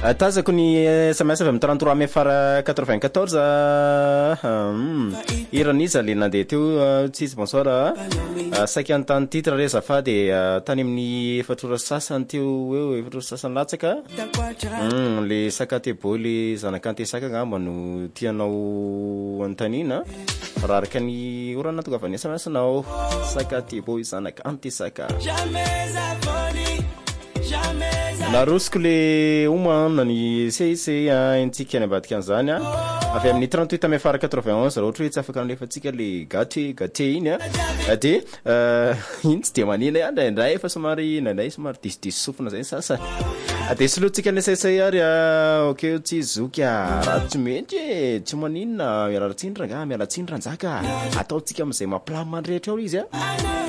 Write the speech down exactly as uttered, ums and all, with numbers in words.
tazako ny S M S avy amin'ny trente-trois mai fara quatre-vingt-quatorze hum iran'iza le nandeha teo tsisy bonsoir saika antany titre re zafady tany amin'ny efatrora sasany teo eo efatrora sasany latsaka hum le sakatebo le zanakantesaka ngamba no tianao antanina raraka ny orana tokavany S M S nao sakatebo zanakantesaka la rosco le omana ny cc intsika ny ambadika an'izany avy amin'ny trente-huit mai fara quatre-vingt-onze raha ohatra hoe tsy afaka nefatsika le gâté gâté iny de iny tsy de manina indraindray fa somary indraindray somary disodisy sofina zay sasany de solotsika ny cc ary ok tsy zoky raha tsy mety tsy maninona mialatsindra nga mialatsindra njaka ataotsika amin'izay mampilamy mandrehetra eo izy a